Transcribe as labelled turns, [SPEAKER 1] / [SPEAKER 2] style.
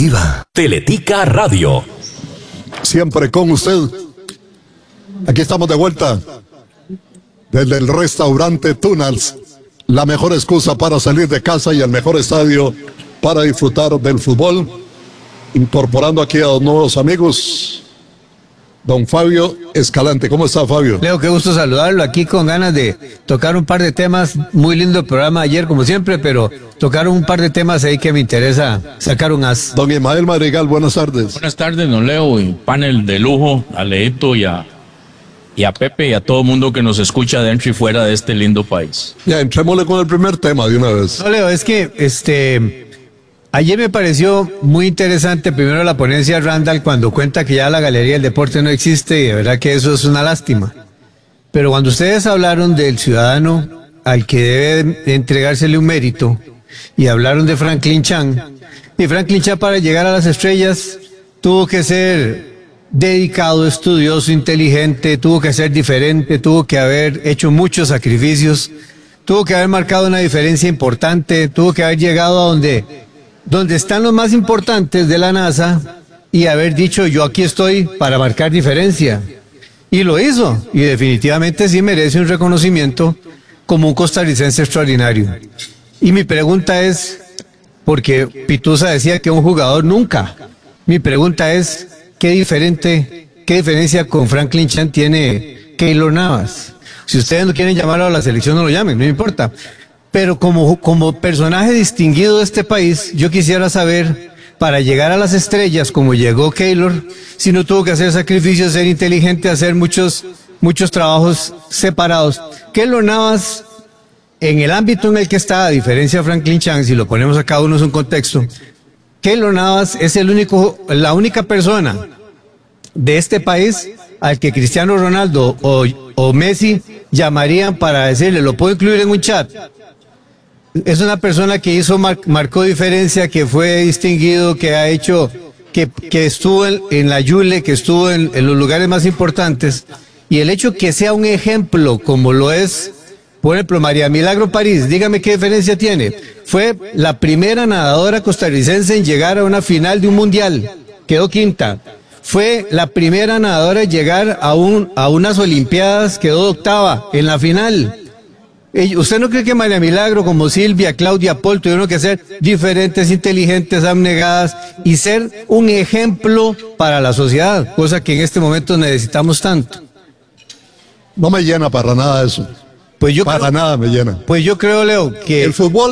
[SPEAKER 1] Deportiva.
[SPEAKER 2] Teletica Radio.
[SPEAKER 3] Siempre con usted. Aquí estamos de vuelta desde el restaurante Tunals. La mejor excusa para salir de casa y el mejor estadio para disfrutar del fútbol. Incorporando aquí a dos nuevos amigos. Don Fabio Escalante. ¿Cómo está, Fabio?
[SPEAKER 4] Leo, qué gusto saludarlo, aquí con ganas de tocar un par de temas. Muy lindo el programa ayer, como siempre, pero tocaron un par de temas ahí que me interesa sacar un as.
[SPEAKER 3] Don Ismael Madrigal, buenas tardes.
[SPEAKER 5] Buenas tardes, don Leo, y panel de lujo, a Leito y a Pepe y a todo mundo que nos escucha dentro y fuera de este lindo país.
[SPEAKER 3] Ya, entrémosle con el primer tema de una vez.
[SPEAKER 4] No, Leo, es que ayer me pareció muy interesante primero la ponencia de Randall cuando cuenta que ya la Galería del Deporte no existe, y de verdad que eso es una lástima. Pero cuando ustedes hablaron del ciudadano al que debe entregársele un mérito y hablaron de Franklin Chan, y Franklin Chan para llegar a las estrellas tuvo que ser dedicado, estudioso, inteligente, tuvo que ser diferente, tuvo que haber hecho muchos sacrificios, tuvo que haber marcado una diferencia importante, tuvo que haber llegado a donde están los más importantes de la NASA y haber dicho yo aquí estoy para marcar diferencia. Y lo hizo, y definitivamente sí merece un reconocimiento como un costarricense extraordinario. Y mi pregunta es, porque Pituza decía que un jugador nunca, mi pregunta es, ¿qué diferencia con Franklin Chan tiene Keylor Navas? Si ustedes no quieren llamarlo a la selección, no lo llamen, no me importa. Pero como personaje distinguido de este país, yo quisiera saber, para llegar a las estrellas como llegó Keylor, si no tuvo que hacer sacrificios, ser inteligente, hacer muchos trabajos separados. Keylor Navas, en el ámbito en el que está, a diferencia de Franklin Chan, si lo ponemos a cada uno en un contexto, Keylor Navas es la única persona de este país al que Cristiano Ronaldo o Messi llamarían para decirle, ¿lo puedo incluir en un chat? Es una persona que marcó diferencia, que fue distinguido, que ha hecho, que estuvo en la Yule, que estuvo en los lugares más importantes, y el hecho que sea un ejemplo como lo es, por ejemplo, María Milagro París, dígame qué diferencia tiene. Fue la primera nadadora costarricense en llegar a una final de un mundial, quedó quinta. Fue la primera nadadora en llegar a unas olimpiadas, quedó octava en la final. ¿Usted no cree que María Milagro, como Silvia, Claudia, Paul, tuvieron que ser diferentes, inteligentes, abnegadas y ser un ejemplo para la sociedad? Cosa que en este momento necesitamos tanto.
[SPEAKER 3] No me llena para nada eso. Para nada me llena.
[SPEAKER 4] Pues yo creo, Leo, que
[SPEAKER 3] el fútbol